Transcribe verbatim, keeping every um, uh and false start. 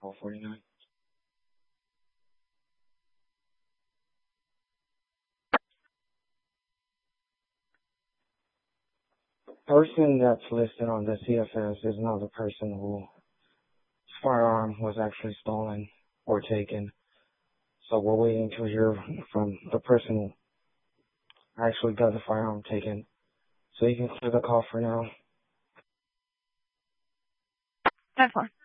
Call forty-nine. Person that's listed on the C F S is not the person whose firearm was actually stolen or taken. So we're waiting to hear from the person who actually got the firearm taken. So you can clear the call for now. ten four.